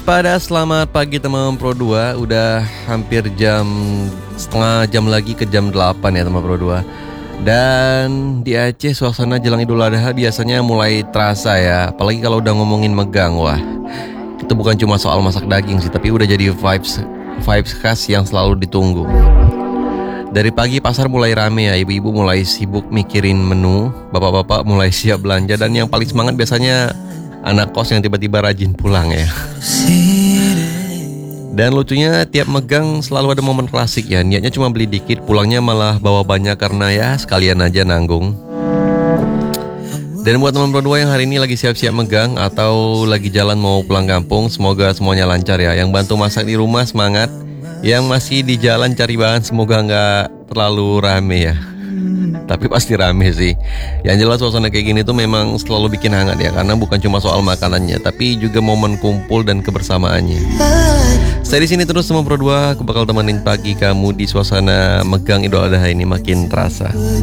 Pada selamat pagi teman Pro 2. Udah hampir setengah jam lagi ke jam 8 ya teman Pro 2. Dan di Aceh suasana jelang Idul Adha biasanya mulai terasa ya. Apalagi kalau udah ngomongin megang. Wah, itu bukan cuma soal masak daging sih, tapi udah jadi vibes khas yang selalu ditunggu. Dari pagi pasar mulai rame ya. Ibu-ibu mulai sibuk mikirin menu, bapak-bapak mulai siap belanja, dan yang paling semangat biasanya anak kos yang tiba-tiba rajin pulang ya. Dan lucunya tiap megang selalu ada momen klasik ya. Niatnya cuma beli dikit, pulangnya malah bawa banyak karena ya sekalian aja nanggung. Dan buat teman Pro 2 yang hari ini lagi siap-siap megang atau lagi jalan mau pulang kampung, semoga semuanya lancar ya. Yang bantu masak di rumah semangat. Yang masih di jalan cari bahan semoga nggak terlalu rame ya. Tapi pasti rame sih. Yang jelas suasana kayak gini tuh memang selalu bikin hangat ya. Karena bukan cuma soal makanannya, tapi juga momen kumpul dan kebersamaannya. Saya di sini terus sama Pro 2. Aku bakal temenin pagi kamu di suasana megang Idul Adha ini makin terasa.